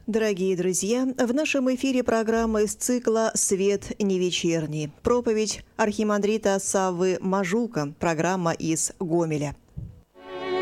Дорогие друзья, в нашем эфире программа из цикла «Свет не вечерний». Проповедь архимандрита Саввы Мажука, программа из Гомеля.